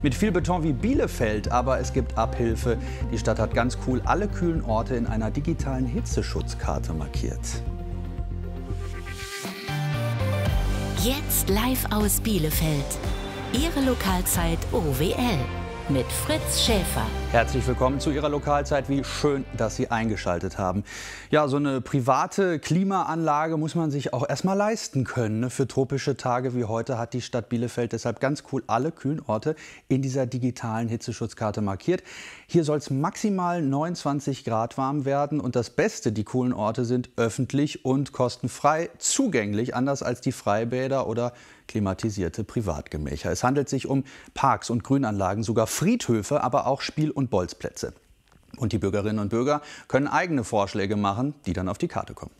Mit viel Beton wie Bielefeld, aber es gibt Abhilfe. Die Stadt hat ganz cool alle kühlen Orte in einer digitalen Hitzeschutzkarte markiert. Jetzt live aus Bielefeld. Ihre Lokalzeit OWL mit Fritz Schäfer. Herzlich willkommen zu Ihrer Lokalzeit. Wie schön, dass Sie eingeschaltet haben. Ja, so eine private Klimaanlage muss man sich auch erstmal leisten können. Ne? Für tropische Tage wie heute hat die Stadt Bielefeld deshalb ganz cool alle kühlen Orte in dieser digitalen Hitzeschutzkarte markiert. Hier soll es maximal 29 Grad warm werden. Und das Beste, die coolen Orte sind öffentlich und kostenfrei zugänglich, anders als die Freibäder oder klimatisierte Privatgemächer. Es handelt sich um Parks und Grünanlagen, sogar Friedhöfe, aber auch Spiel- und Bolzplätze. Und die Bürgerinnen und Bürger können eigene Vorschläge machen, die dann auf die Karte kommen.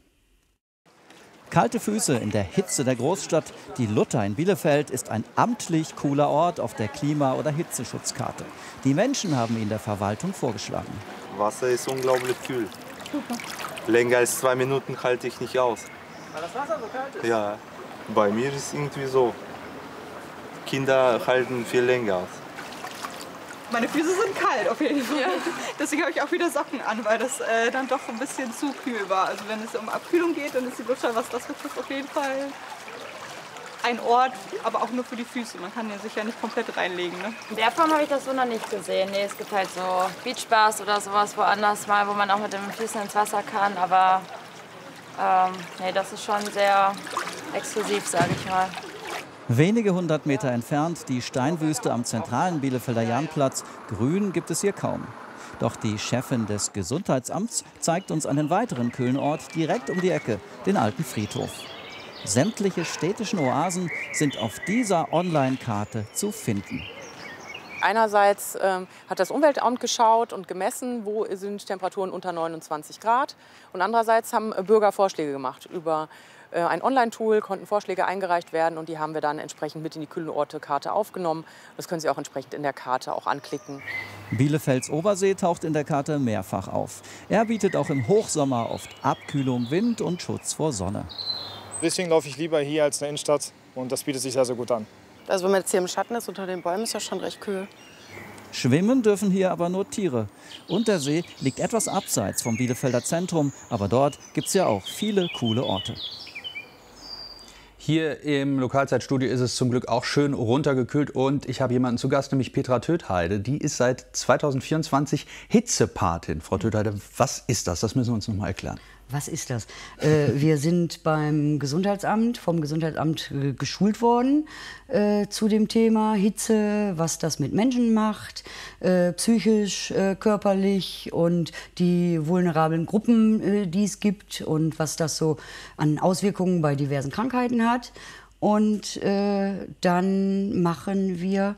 Kalte Füße in der Hitze der Großstadt. Die Luther in Bielefeld ist ein amtlich cooler Ort auf der Klima- oder Hitzeschutzkarte. Die Menschen haben ihn der Verwaltung vorgeschlagen. Wasser ist unglaublich kühl. Länger als 2 Minuten halte ich nicht aus. Weil das Wasser so kalt ist? Ja, bei mir ist es irgendwie so. Kinder halten viel länger aus. Meine Füße sind kalt auf jeden Fall. Ja. Deswegen habe ich auch wieder Socken an, weil das dann doch ein bisschen zu kühl war. Also wenn es um Abkühlung geht, dann ist die Luther, was das betrifft, auf jeden Fall ein Ort, aber auch nur für die Füße. Man kann den sich ja nicht komplett reinlegen. Ne? In der Form habe ich das so noch nicht gesehen. Nee, es gibt halt so Beachbars oder sowas woanders mal, wo man auch mit den Füßen ins Wasser kann. Aber nee, das ist schon sehr exklusiv, sage ich mal. Wenige 100 Meter entfernt die Steinwüste am zentralen Bielefelder Jahnplatz. Grün gibt es hier kaum. Doch die Chefin des Gesundheitsamts zeigt uns einen weiteren kühlen Ort direkt um die Ecke, den alten Friedhof. Sämtliche städtischen Oasen sind auf dieser Online-Karte zu finden. Einerseits hat das Umweltamt geschaut und gemessen, wo sind Temperaturen unter 29 Grad. Und andererseits haben Bürger Vorschläge gemacht. Über ein Online-Tool konnten Vorschläge eingereicht werden und die haben wir dann entsprechend mit in die kühlen Orte-Karte aufgenommen. Das können Sie auch entsprechend in der Karte auch anklicken. Bielefelds Obersee taucht in der Karte mehrfach auf. Er bietet auch im Hochsommer oft Abkühlung, Wind und Schutz vor Sonne. Deswegen laufe ich lieber hier als in der Innenstadt und das bietet sich sehr gut an. Also wenn man jetzt hier im Schatten ist, unter den Bäumen, ist ja schon recht kühl. Schwimmen dürfen hier aber nur Tiere. Und der See liegt etwas abseits vom Bielefelder Zentrum, aber dort gibt es ja auch viele coole Orte. Hier im Lokalzeitstudio ist es zum Glück auch schön runtergekühlt und ich habe jemanden zu Gast, nämlich Petra Tötheide. Die ist seit 2024 Hitzepatin. Frau Tötheide, was ist das? Das müssen wir uns noch mal erklären. Was ist das? Wir sind vom Gesundheitsamt geschult worden zu dem Thema Hitze, was das mit Menschen macht, psychisch, körperlich und die vulnerablen Gruppen, die es gibt und was das so an Auswirkungen bei diversen Krankheiten hat. Und dann machen wir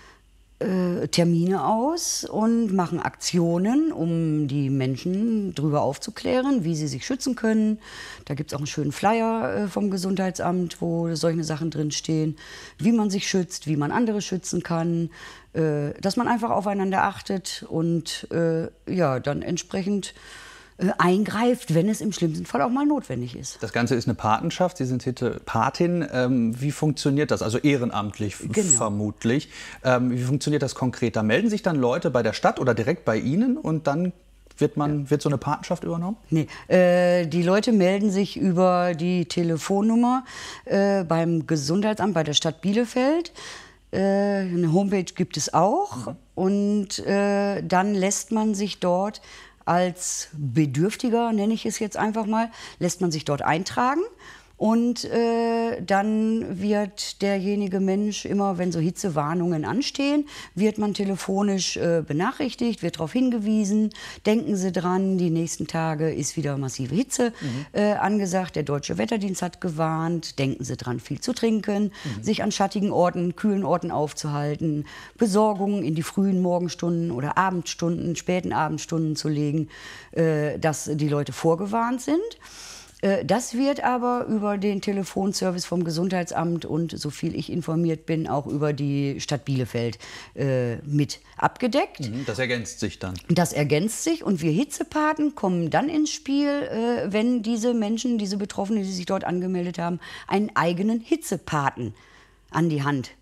Termine aus und machen Aktionen, um die Menschen darüber aufzuklären, wie sie sich schützen können. Da gibt es auch einen schönen Flyer vom Gesundheitsamt, wo solche Sachen drinstehen, wie man sich schützt, wie man andere schützen kann, dass man einfach aufeinander achtet und ja, dann entsprechend eingreift, wenn es im schlimmsten Fall auch mal notwendig ist. Das Ganze ist eine Patenschaft. Sie sind Patin. Wie funktioniert das? Also ehrenamtlich vermutlich. Wie funktioniert das konkret? Da melden sich dann Leute bei der Stadt oder direkt bei Ihnen und dann wird so eine Patenschaft übernommen? Nee, die Leute melden sich über die Telefonnummer beim Gesundheitsamt bei der Stadt Bielefeld. Eine Homepage gibt es auch und dann lässt man sich dort als Bedürftiger, nenne ich es jetzt einfach mal, lässt man sich dort eintragen. Und dann wird derjenige Mensch, immer wenn so Hitzewarnungen anstehen, wird man telefonisch benachrichtigt, wird darauf hingewiesen, denken Sie dran, die nächsten Tage ist wieder massive Hitze angesagt, der Deutsche Wetterdienst hat gewarnt, denken Sie dran, viel zu trinken, sich an schattigen Orten, kühlen Orten aufzuhalten, Besorgungen in die frühen Morgenstunden oder Abendstunden, späten Abendstunden zu legen, dass die Leute vorgewarnt sind. Das wird aber über den Telefonservice vom Gesundheitsamt und, so viel ich informiert bin, auch über die Stadt Bielefeld mit abgedeckt. Das ergänzt sich dann. Das ergänzt sich und wir Hitzepaten kommen dann ins Spiel, wenn diese Menschen, diese Betroffenen, die sich dort angemeldet haben, einen eigenen Hitzepaten an die Hand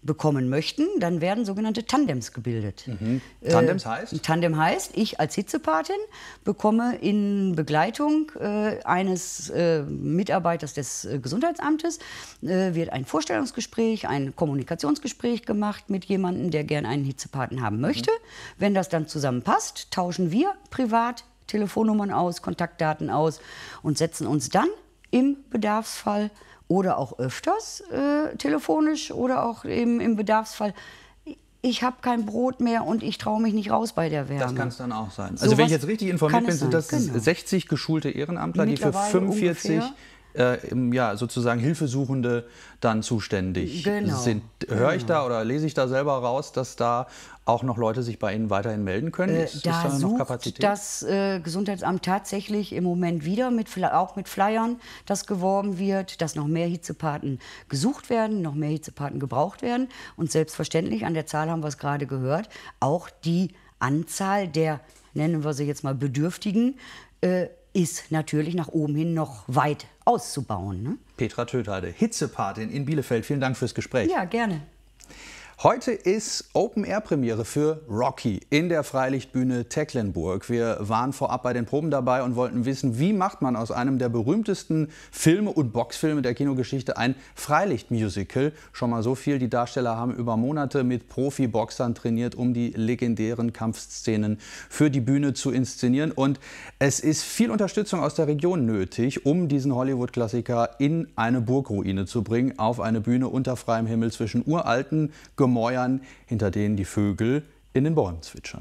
bekommen möchten, dann werden sogenannte Tandems gebildet. Tandems heißt? Tandem heißt, ich als Hitzepatin bekomme in Begleitung eines Mitarbeiters des Gesundheitsamtes, wird ein Vorstellungsgespräch, ein Kommunikationsgespräch gemacht mit jemandem, der gern einen Hitzepaten haben möchte. Wenn das dann zusammenpasst, tauschen wir privat Telefonnummern aus, Kontaktdaten aus und setzen uns dann im Bedarfsfall oder auch öfters telefonisch oder auch im Bedarfsfall, ich habe kein Brot mehr und ich traue mich nicht raus bei der Wärme. Das kann es dann auch sein. Also wenn ich jetzt richtig informiert bin, sind das 60 geschulte Ehrenamtler, die für 45 sozusagen Hilfesuchende dann zuständig sind. Höre ich da oder lese ich da selber raus, dass da auch noch Leute sich bei Ihnen weiterhin melden können? Ist da noch Kapazität? Das Gesundheitsamt tatsächlich im Moment wieder, auch mit Flyern, dass geworben wird, dass noch mehr Hitzepaten gesucht werden, noch mehr Hitzepaten gebraucht werden. Und selbstverständlich, an der Zahl haben wir es gerade gehört, auch die Anzahl der, nennen wir sie jetzt mal Bedürftigen, ist natürlich nach oben hin noch weit auszubauen. Ne? Petra Töthade, Hitzepatin in Bielefeld. Vielen Dank fürs Gespräch. Ja, gerne. Heute ist Open-Air-Premiere für Rocky in der Freilichtbühne Tecklenburg. Wir waren vorab bei den Proben dabei und wollten wissen, wie macht man aus einem der berühmtesten Filme und Boxfilme der Kinogeschichte ein Freilichtmusical. Schon mal so viel, die Darsteller haben über Monate mit Profi-Boxern trainiert, um die legendären Kampfszenen für die Bühne zu inszenieren. Und es ist viel Unterstützung aus der Region nötig, um diesen Hollywood-Klassiker in eine Burgruine zu bringen, auf eine Bühne unter freiem Himmel zwischen uralten Gemäuern, hinter denen die Vögel in den Bäumen zwitschern.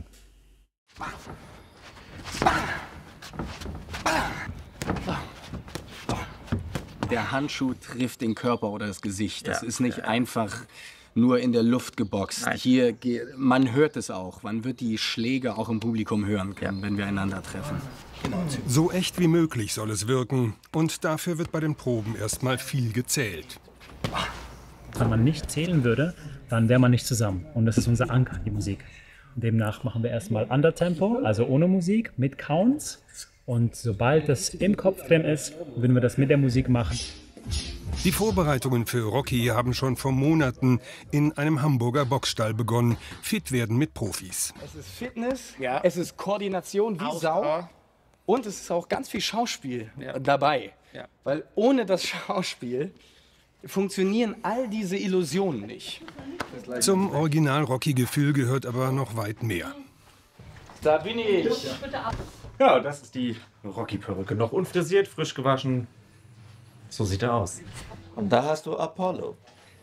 Der Handschuh trifft den Körper oder das Gesicht. Das ist nicht einfach nur in der Luft geboxt. Hier, man hört es auch. Man wird die Schläge auch im Publikum hören können, wenn wir einander treffen. So echt wie möglich soll es wirken. Und dafür wird bei den Proben erstmal viel gezählt. Wenn man nicht zählen würde, dann wäre man nicht zusammen. Und das ist unser Anker, die Musik. Und demnach machen wir erstmal Undertempo, also ohne Musik, mit Counts. Und sobald das im Kopf drin ist, würden wir das mit der Musik machen. Die Vorbereitungen für Rocky haben schon vor Monaten in einem Hamburger Boxstall begonnen. Fit werden mit Profis. Es ist Fitness, es ist Koordination wie Sau. Und es ist auch ganz viel Schauspiel dabei. Weil ohne das Schauspiel funktionieren all diese Illusionen nicht. Zum Original-Rocky-Gefühl gehört aber noch weit mehr. Da bin ich. Ja, das ist die Rocky-Perücke. Noch unfrisiert, frisch gewaschen. So sieht er aus. Und da hast du Apollo.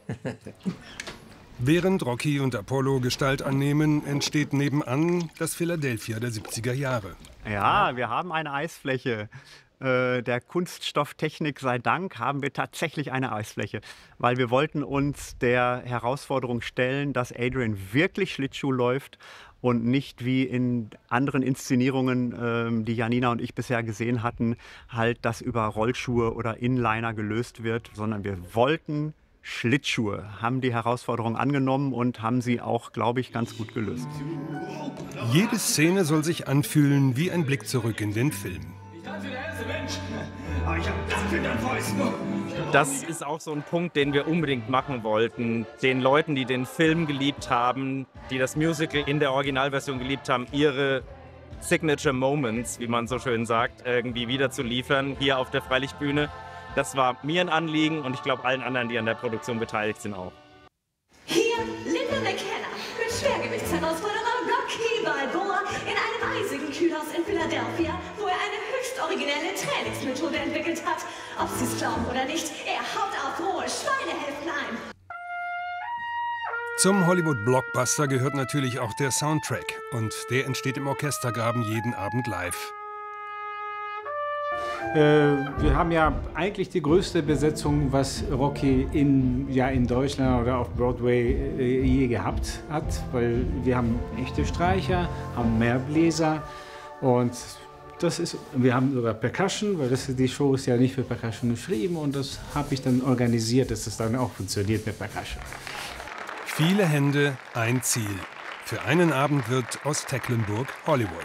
Während Rocky und Apollo Gestalt annehmen, entsteht nebenan das Philadelphia der 70er Jahre. Ja, wir haben eine Eisfläche. Der Kunststofftechnik sei Dank haben wir tatsächlich eine Eisfläche, weil wir wollten uns der Herausforderung stellen, dass Adrian wirklich Schlittschuh läuft und nicht wie in anderen Inszenierungen, die Janina und ich bisher gesehen hatten, halt das über Rollschuhe oder Inliner gelöst wird, sondern wir wollten Schlittschuhe, haben die Herausforderung angenommen und haben sie auch, glaube ich, ganz gut gelöst. Jede Szene soll sich anfühlen wie ein Blick zurück in den Film. Das ist auch so ein Punkt, den wir unbedingt machen wollten. Den Leuten, die den Film geliebt haben, die das Musical in der Originalversion geliebt haben, ihre Signature Moments, wie man so schön sagt, irgendwie wieder zu liefern hier auf der Freilichtbühne. Das war mir ein Anliegen und ich glaube allen anderen, die an der Produktion beteiligt sind, auch. Hier Linda McKenna für Schwergewichtsherausforderer Rocky Balboa in einem eisigen Kühlhaus in Philadelphia, wo er eine höchst originelle Trainingsmethode entwickelt hat. Ob Sie es glauben oder nicht, er haut auf rohe Schweinehälften ein. Zum Hollywood-Blockbuster gehört natürlich auch der Soundtrack. Und der entsteht im Orchestergraben jeden Abend live. Wir haben ja eigentlich die größte Besetzung, was Rocky in Deutschland oder auf Broadway je gehabt hat, weil wir haben echte Streicher, haben mehr Bläser und wir haben sogar Percussion, weil die Show ist ja nicht für Percussion geschrieben und das habe ich dann organisiert, dass es dann auch funktioniert mit Percussion. Viele Hände, ein Ziel. Für einen Abend wird aus Tecklenburg Hollywood.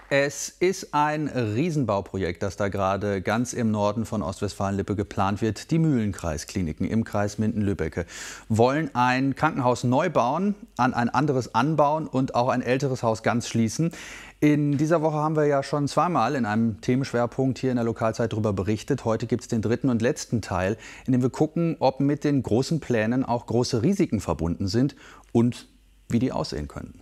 Es ist ein Riesenbauprojekt, das da gerade ganz im Norden von Ostwestfalen-Lippe geplant wird. Die Mühlenkreiskliniken im Kreis Minden-Lübbecke wollen ein Krankenhaus neu bauen, an ein anderes anbauen und auch ein älteres Haus ganz schließen. In dieser Woche haben wir ja schon zweimal in einem Themenschwerpunkt hier in der Lokalzeit darüber berichtet. Heute gibt es den dritten und letzten Teil, in dem wir gucken, ob mit den großen Plänen auch große Risiken verbunden sind und wie die aussehen könnten.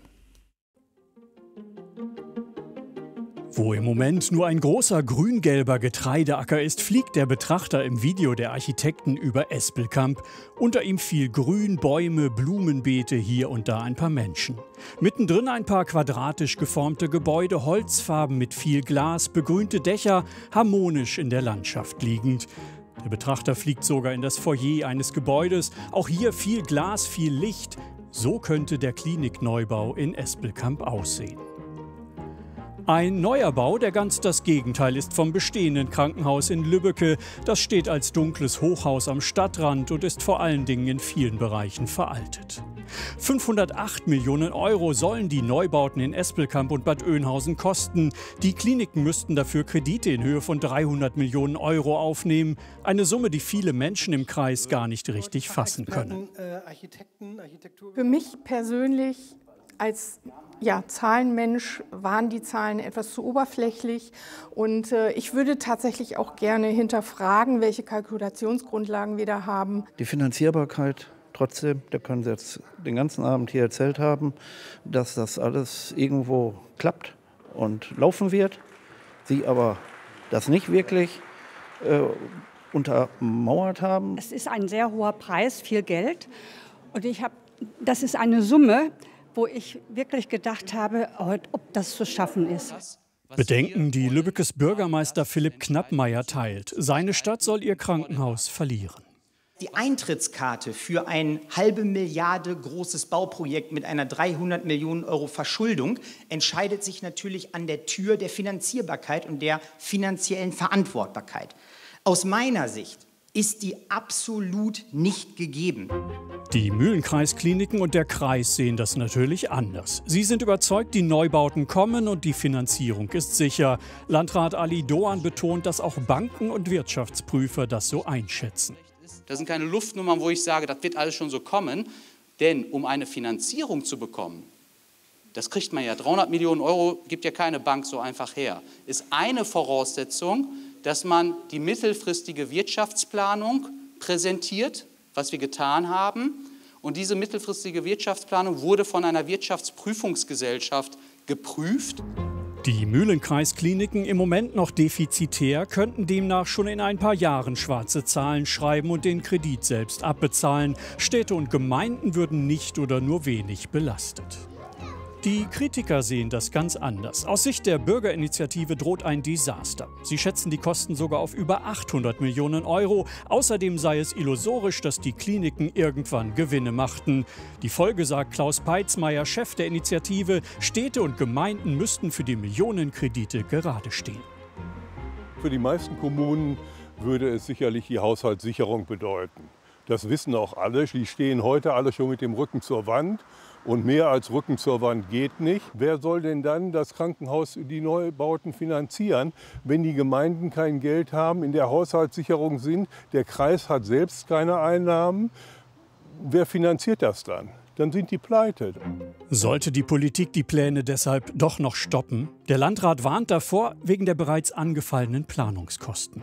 Wo im Moment nur ein großer grün-gelber Getreideacker ist, fliegt der Betrachter im Video der Architekten über Espelkamp. Unter ihm viel Grün, Bäume, Blumenbeete, hier und da ein paar Menschen. Mittendrin ein paar quadratisch geformte Gebäude, Holzfarben mit viel Glas, begrünte Dächer, harmonisch in der Landschaft liegend. Der Betrachter fliegt sogar in das Foyer eines Gebäudes. Auch hier viel Glas, viel Licht. So könnte der Klinikneubau in Espelkamp aussehen. Ein neuer Bau, der ganz das Gegenteil ist vom bestehenden Krankenhaus in Lübbecke. Das steht als dunkles Hochhaus am Stadtrand und ist vor allen Dingen in vielen Bereichen veraltet. 508 Millionen Euro sollen die Neubauten in Espelkamp und Bad Oeynhausen kosten. Die Kliniken müssten dafür Kredite in Höhe von 300 Millionen Euro aufnehmen. Eine Summe, die viele Menschen im Kreis gar nicht richtig fassen können. Für mich persönlich als Zahlenmensch waren die Zahlen etwas zu oberflächlich und ich würde tatsächlich auch gerne hinterfragen, welche Kalkulationsgrundlagen wir da haben. Die Finanzierbarkeit trotzdem, da können Sie jetzt den ganzen Abend hier erzählt haben, dass das alles irgendwo klappt und laufen wird, Sie aber das nicht wirklich untermauert haben. Es ist ein sehr hoher Preis, viel Geld und das ist eine Summe, wo ich wirklich gedacht habe, ob das zu schaffen ist. Bedenken, die Lübbekes Bürgermeister Philipp Knappmeier teilt. Seine Stadt soll ihr Krankenhaus verlieren. Die Eintrittskarte für ein 1/2 Milliarde großes Bauprojekt mit einer 300 Millionen Euro Verschuldung entscheidet sich natürlich an der Tür der Finanzierbarkeit und der finanziellen Verantwortbarkeit. Aus meiner Sicht ist die absolut nicht gegeben. Die Mühlenkreiskliniken und der Kreis sehen das natürlich anders. Sie sind überzeugt, die Neubauten kommen und die Finanzierung ist sicher. Landrat Ali Doan betont, dass auch Banken und Wirtschaftsprüfer das so einschätzen. Das sind keine Luftnummern, wo ich sage, das wird alles schon so kommen. Denn um eine Finanzierung zu bekommen, das kriegt man ja, 300 Millionen Euro gibt ja keine Bank so einfach her, ist eine Voraussetzung, dass man die mittelfristige Wirtschaftsplanung präsentiert, was wir getan haben. Und diese mittelfristige Wirtschaftsplanung wurde von einer Wirtschaftsprüfungsgesellschaft geprüft. Die Mühlenkreiskliniken, im Moment noch defizitär, könnten demnach schon in ein paar Jahren schwarze Zahlen schreiben und den Kredit selbst abbezahlen. Städte und Gemeinden würden nicht oder nur wenig belastet. Die Kritiker sehen das ganz anders. Aus Sicht der Bürgerinitiative droht ein Desaster. Sie schätzen die Kosten sogar auf über 800 Millionen Euro. Außerdem sei es illusorisch, dass die Kliniken irgendwann Gewinne machten. Die Folge, sagt Klaus Peitzmeier, Chef der Initiative, Städte und Gemeinden müssten für die Millionenkredite gerade stehen. Für die meisten Kommunen würde es sicherlich die Haushaltssicherung bedeuten. Das wissen auch alle. Die stehen heute alle schon mit dem Rücken zur Wand. Und mehr als Rücken zur Wand geht nicht. Wer soll denn dann das Krankenhaus, die Neubauten finanzieren, wenn die Gemeinden kein Geld haben, in der Haushaltssicherung sind? Der Kreis hat selbst keine Einnahmen. Wer finanziert das dann? Dann sind die pleite. Sollte die Politik die Pläne deshalb doch noch stoppen? Der Landrat warnt davor, wegen der bereits angefallenen Planungskosten.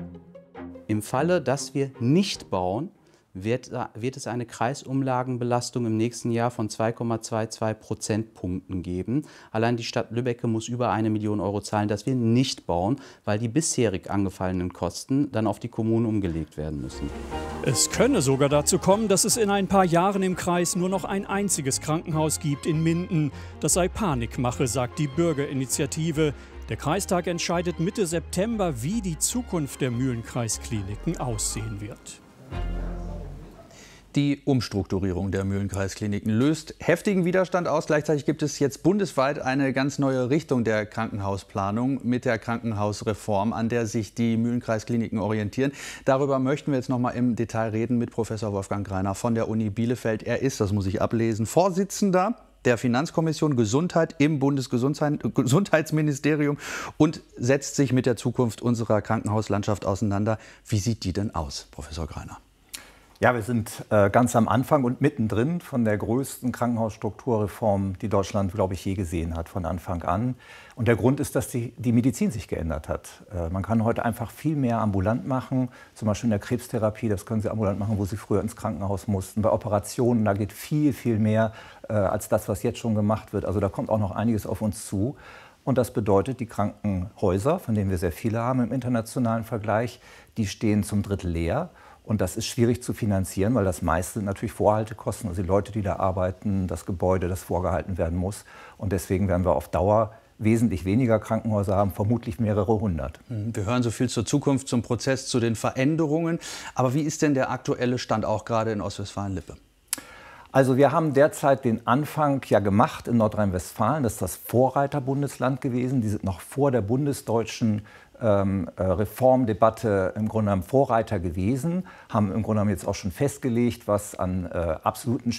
Im Falle, dass wir nicht bauen, wird es eine Kreisumlagenbelastung im nächsten Jahr von 2,22 Prozentpunkten geben. Allein die Stadt Lübbecke muss über 1 Million Euro zahlen, dass wir nicht bauen, weil die bisherig angefallenen Kosten dann auf die Kommunen umgelegt werden müssen. Es könne sogar dazu kommen, dass es in ein paar Jahren im Kreis nur noch ein einziges Krankenhaus gibt in Minden. Das sei Panikmache, sagt die Bürgerinitiative. Der Kreistag entscheidet Mitte September, wie die Zukunft der Mühlenkreiskliniken aussehen wird. Die Umstrukturierung der Mühlenkreiskliniken löst heftigen Widerstand aus. Gleichzeitig gibt es jetzt bundesweit eine ganz neue Richtung der Krankenhausplanung mit der Krankenhausreform, an der sich die Mühlenkreiskliniken orientieren. Darüber möchten wir jetzt noch mal im Detail reden mit Professor Wolfgang Greiner von der Uni Bielefeld. Er ist, das muss ich ablesen, Vorsitzender der Finanzkommission Gesundheit im Bundesgesundheitsministerium und setzt sich mit der Zukunft unserer Krankenhauslandschaft auseinander. Wie sieht die denn aus, Professor Greiner? Ja, wir sind ganz am Anfang und mittendrin von der größten Krankenhausstrukturreform, die Deutschland, glaube ich, je gesehen hat, von Anfang an. Und der Grund ist, dass die Medizin sich geändert hat. Man kann heute einfach viel mehr ambulant machen, zum Beispiel in der Krebstherapie, das können Sie ambulant machen, wo Sie früher ins Krankenhaus mussten. Bei Operationen, da geht viel, viel mehr als das, was jetzt schon gemacht wird. Also da kommt auch noch einiges auf uns zu. Und das bedeutet, die Krankenhäuser, von denen wir sehr viele haben im internationalen Vergleich, die stehen zum Drittel leer. Und das ist schwierig zu finanzieren, weil das meiste sind natürlich Vorhaltekosten, also die Leute, die da arbeiten, das Gebäude, das vorgehalten werden muss. Und deswegen werden wir auf Dauer wesentlich weniger Krankenhäuser haben, vermutlich mehrere hundert. Wir hören so viel zur Zukunft, zum Prozess, zu den Veränderungen. Aber wie ist denn der aktuelle Stand auch gerade in Ostwestfalen-Lippe? Also wir haben derzeit den Anfang ja gemacht in Nordrhein-Westfalen. Das ist das Vorreiterbundesland gewesen. Die sind noch vor der bundesdeutschen Reformdebatte im Grunde genommen Vorreiter gewesen, haben im Grunde genommen jetzt auch schon festgelegt, was an absoluten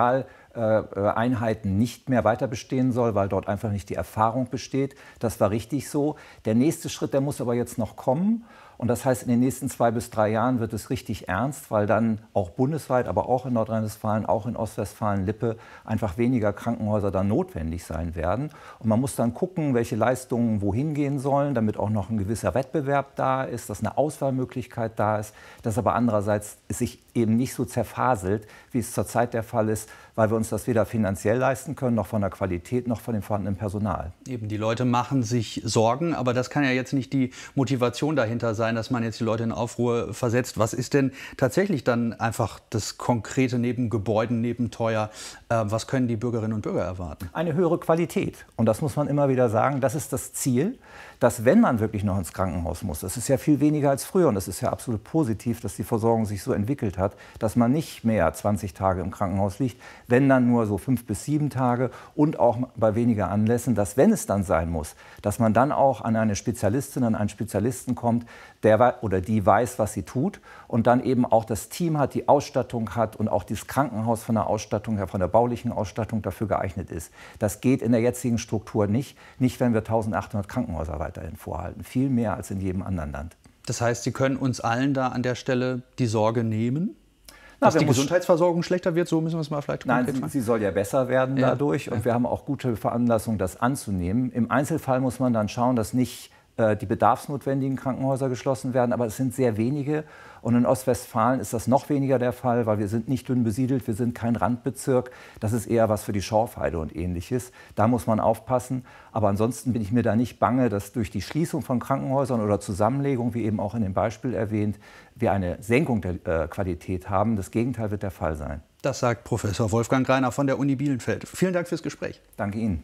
Spezialeinheiten nicht mehr weiter bestehen soll, weil dort einfach nicht die Erfahrung besteht. Das war richtig so. Der nächste Schritt, der muss aber jetzt noch kommen. Und das heißt, in den nächsten 2 bis 3 Jahren wird es richtig ernst, weil dann auch bundesweit, aber auch in Nordrhein-Westfalen, auch in Ostwestfalen-Lippe einfach weniger Krankenhäuser dann notwendig sein werden. Und man muss dann gucken, welche Leistungen wohin gehen sollen, damit auch noch ein gewisser Wettbewerb da ist, dass eine Auswahlmöglichkeit da ist, dass aber andererseits es sich eben nicht so zerfaselt, wie es zurzeit der Fall ist, weil wir uns das weder finanziell leisten können, noch von der Qualität, noch von dem vorhandenen Personal. Eben, die Leute machen sich Sorgen, aber das kann ja jetzt nicht die Motivation dahinter sein, dass man jetzt die Leute in Aufruhr versetzt. Was ist denn tatsächlich dann einfach das Konkrete neben Gebäuden, neben teuer? Was können die Bürgerinnen und Bürger erwarten? Eine höhere Qualität. Und das muss man immer wieder sagen, das ist das Ziel, dass wenn man wirklich noch ins Krankenhaus muss, das ist ja viel weniger als früher und das ist ja absolut positiv, dass die Versorgung sich so entwickelt hat, dass man nicht mehr 20 Tage im Krankenhaus liegt, wenn dann nur so 5 bis 7 Tage und auch bei weniger Anlässen, dass wenn es dann sein muss, dass man dann auch an eine Spezialistin, an einen Spezialisten kommt, der oder die weiß, was sie tut und dann eben auch das Team hat, die Ausstattung hat und auch dieses Krankenhaus von der Ausstattung her, von der baulichen Ausstattung dafür geeignet ist. Das geht in der jetzigen Struktur nicht, wenn wir 1800 Krankenhäuser weiterhin vorhalten. Viel mehr als in jedem anderen Land. Das heißt, Sie können uns allen da an der Stelle die Sorge nehmen? Dass die Gesundheitsversorgung schlechter wird, so müssen wir es mal vielleicht konkret machen. Nein, sie soll ja besser werden dadurch und wir haben auch gute Veranlassung, das anzunehmen. Im Einzelfall muss man dann schauen, dass nicht die bedarfsnotwendigen Krankenhäuser geschlossen werden, aber es sind sehr wenige. Und in Ostwestfalen ist das noch weniger der Fall, weil wir sind nicht dünn besiedelt, wir sind kein Randbezirk. Das ist eher was für die Schorfheide und Ähnliches. Da muss man aufpassen. Aber ansonsten bin ich mir da nicht bange, dass durch die Schließung von Krankenhäusern oder Zusammenlegung, wie eben auch in dem Beispiel erwähnt, wir eine Senkung der Qualität haben. Das Gegenteil wird der Fall sein. Das sagt Professor Wolfgang Greiner von der Uni Bielefeld. Vielen Dank fürs Gespräch. Danke Ihnen.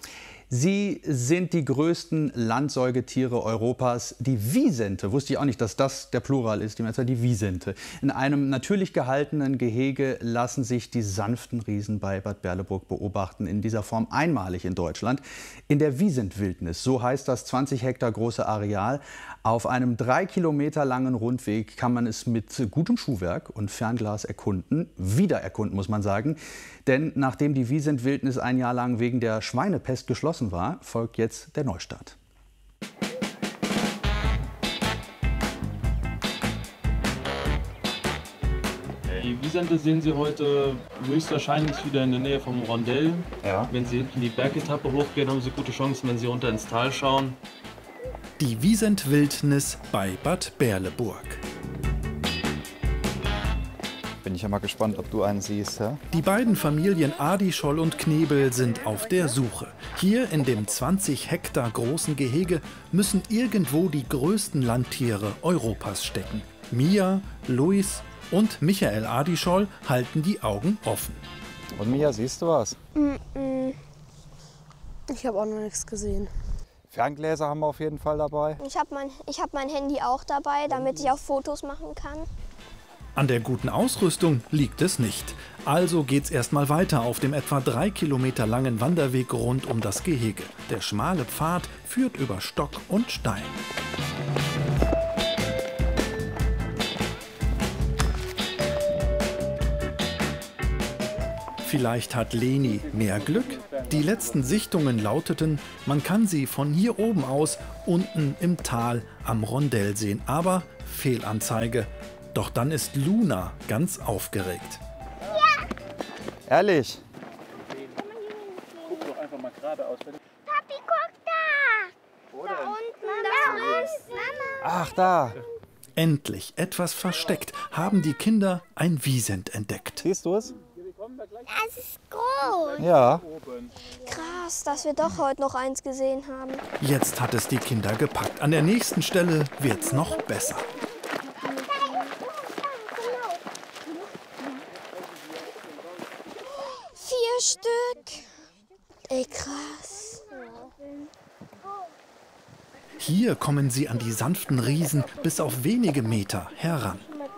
Sie sind die größten Landsäugetiere Europas. Die Wisente, wusste ich auch nicht, dass das der Plural ist, die Mehrzahl, die Wisente. In einem natürlich gehaltenen Gehege lassen sich die sanften Riesen bei Bad Berleburg beobachten. In dieser Form einmalig in Deutschland. In der Wisent-Wildnis, so heißt das 20 Hektar große Areal. Auf einem 3 Kilometer langen Rundweg kann man es mit gutem Schuhwerk und Fernglas erkunden. Wiedererkunden, muss man sagen. Denn nachdem die Wisent-Wildnis ein Jahr lang wegen der Schweinepest geschlossen war, folgt jetzt der Neustart. Die Wisente sehen Sie heute höchstwahrscheinlich wieder in der Nähe vom Rondell. Ja. Wenn Sie hinten die Bergetappe hochgehen, haben Sie gute Chancen, wenn Sie runter ins Tal schauen. Die Wisent-Wildnis bei Bad Berleburg. Bin ich ja mal gespannt, ob du einen siehst. Ja? Die beiden Familien Adischoll und Knebel sind auf der Suche. Hier in dem 20 Hektar großen Gehege müssen irgendwo die größten Landtiere Europas stecken. Mia, Luis und Michael Adischoll halten die Augen offen. Und Mia, siehst du was? Ich habe auch noch nichts gesehen. Ferngläser haben wir auf jeden Fall dabei. Ich hab mein Handy auch dabei, damit ich auch Fotos machen kann. An der guten Ausrüstung liegt es nicht. Also geht's erstmal weiter auf dem etwa 3 Kilometer langen Wanderweg rund um das Gehege. Der schmale Pfad führt über Stock und Stein. Vielleicht hat Leni mehr Glück? Die letzten Sichtungen lauteten, man kann sie von hier oben aus unten im Tal am Rondell sehen. Aber Fehlanzeige. Doch dann ist Luna ganz aufgeregt. Ehrlich? Guck doch einfach mal geradeaus. Papi, guck da! Da unten, da ist Mama. Ach, da. Endlich, etwas versteckt, haben die Kinder ein Wiesent entdeckt. Siehst du es? Das ist groß. Ja. Krass, dass wir doch heute noch eins gesehen haben. Jetzt hat es die Kinder gepackt. An der nächsten Stelle wird's noch besser. 4 Stück. Ey, krass. Hier kommen sie an die sanften Riesen bis auf wenige Meter heran.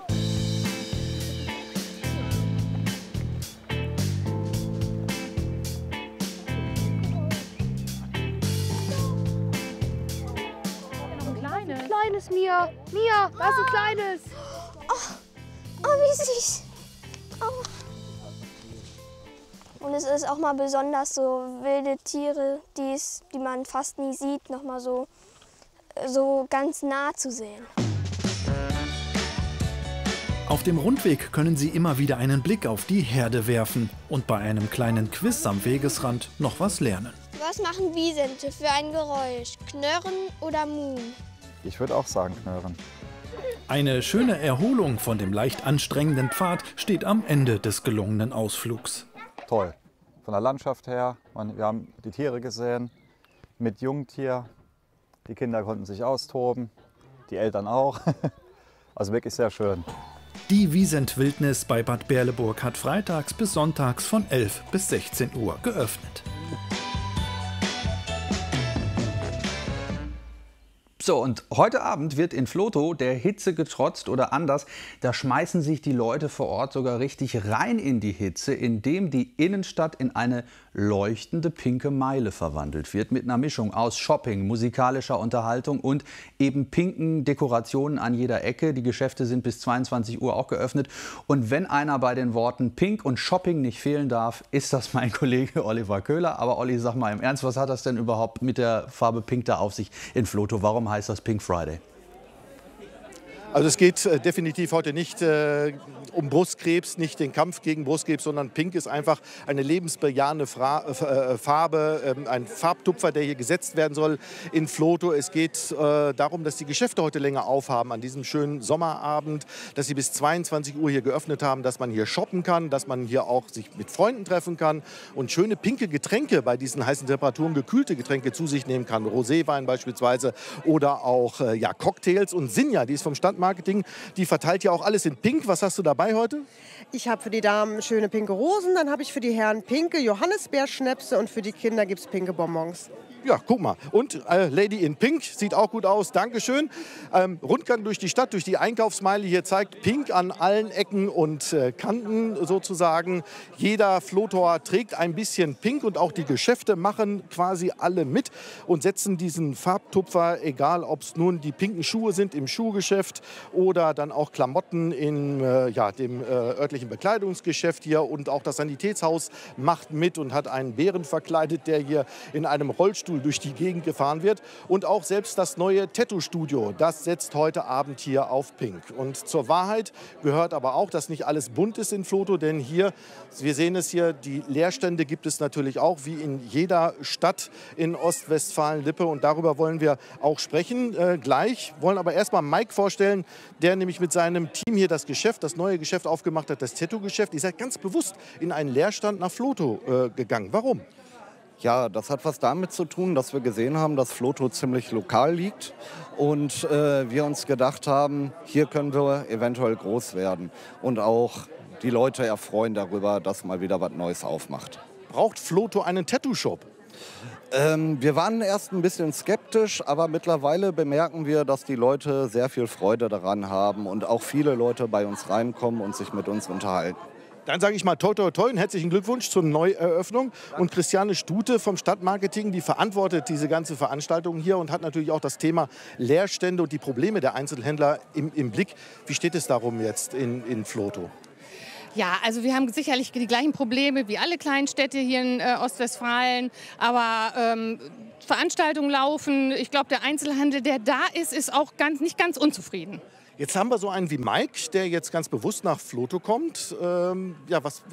Kleines Mia. Mia, da ist ein kleines. Oh, wie süß. Oh. Und es ist auch mal besonders so wilde Tiere, die man fast nie sieht, noch mal so ganz nah zu sehen. Auf dem Rundweg können Sie immer wieder einen Blick auf die Herde werfen und bei einem kleinen Quiz am Wegesrand noch was lernen. Was machen Wiesente für ein Geräusch? Knurren oder Muhen? Ich würde auch sagen Knurren. Eine schöne Erholung von dem leicht anstrengenden Pfad steht am Ende des gelungenen Ausflugs. Toll. Von der Landschaft her, wir haben die Tiere gesehen, mit Jungtier. Die Kinder konnten sich austoben, die Eltern auch. Also wirklich sehr schön. Die Wiesent-Wildnis bei Bad Berleburg hat freitags bis sonntags von 11 bis 16 Uhr geöffnet. So, und heute Abend wird in Vlotho der Hitze getrotzt oder anders. Da schmeißen sich die Leute vor Ort sogar richtig rein in die Hitze, indem die Innenstadt in eine leuchtende pinke Meile verwandelt wird. Mit einer Mischung aus Shopping, musikalischer Unterhaltung und eben pinken Dekorationen an jeder Ecke. Die Geschäfte sind bis 22 Uhr auch geöffnet. Und wenn einer bei den Worten Pink und Shopping nicht fehlen darf, ist das mein Kollege Oliver Köhler. Aber Olli, sag mal im Ernst, was hat das denn überhaupt mit der Farbe Pink da auf sich in Vlotho? Warum heißt das Pink Friday? Also es geht definitiv heute nicht um Brustkrebs, nicht den Kampf gegen Brustkrebs, sondern Pink ist einfach eine lebensbejahende Farbe, ein Farbtupfer, der hier gesetzt werden soll in Vlotho. Es geht darum, dass die Geschäfte heute länger aufhaben an diesem schönen Sommerabend, dass sie bis 22 Uhr hier geöffnet haben, dass man hier shoppen kann, dass man hier auch sich mit Freunden treffen kann und schöne pinke Getränke bei diesen heißen Temperaturen, gekühlte Getränke zu sich nehmen kann. Roséwein beispielsweise oder auch Cocktails. Und Sinja, die ist vom Stadtmarketing, die verteilt ja auch alles in Pink. Was hast du dabei heute? Ich habe für die Damen schöne pinke Rosen, dann habe ich für die Herren pinke Johannisbeerschnäpse und für die Kinder gibt es pinke Bonbons. Ja, guck mal. Und Lady in Pink sieht auch gut aus. Dankeschön. Rundgang durch die Stadt, durch die Einkaufsmeile. Hier zeigt Pink an allen Ecken und Kanten sozusagen. Jeder Vlothoer trägt ein bisschen Pink und auch die Geschäfte machen quasi alle mit und setzen diesen Farbtupfer, egal ob es nun die pinken Schuhe sind im Schuhgeschäft oder dann auch Klamotten in dem örtlichen Bekleidungsgeschäft hier. Und auch das Sanitätshaus macht mit und hat einen Bären verkleidet, der hier in einem Rollstuhl durch die Gegend gefahren wird. Und auch selbst das neue Tattoo-Studio, das setzt heute Abend hier auf Pink. Und zur Wahrheit gehört aber auch, dass nicht alles bunt ist in Vlotho, denn hier, wir sehen es hier, die Leerstände gibt es natürlich auch, wie in jeder Stadt in Ostwestfalen-Lippe. Und darüber wollen wir auch sprechen gleich. Wollen aber erstmal Mike vorstellen, der nämlich mit seinem Team hier das neue Geschäft aufgemacht hat, das Tattoo-Geschäft. Ihr seid ganz bewusst in einen Leerstand nach Vlotho gegangen. Warum? Ja, das hat was damit zu tun, dass wir gesehen haben, dass Vlotho ziemlich lokal liegt und wir uns gedacht haben, hier können wir eventuell groß werden und auch die Leute erfreuen darüber, dass mal wieder was Neues aufmacht. Braucht Vlotho einen Tattoo-Shop? Wir waren erst ein bisschen skeptisch, aber mittlerweile bemerken wir, dass die Leute sehr viel Freude daran haben und auch viele Leute bei uns reinkommen und sich mit uns unterhalten. Dann sage ich mal toi, toi, toi und herzlichen Glückwunsch zur Neueröffnung. Und Christiane Stute vom Stadtmarketing, die verantwortet diese ganze Veranstaltung hier und hat natürlich auch das Thema Leerstände und die Probleme der Einzelhändler im Blick. Wie steht es darum jetzt in Vlotho? Ja, also wir haben sicherlich die gleichen Probleme wie alle kleinen Städte hier in Ostwestfalen. Aber Veranstaltungen laufen. Ich glaube, der Einzelhandel, der da ist auch nicht ganz unzufrieden. Jetzt haben wir so einen wie Mike, der jetzt ganz bewusst nach Vlotho kommt. Ja, was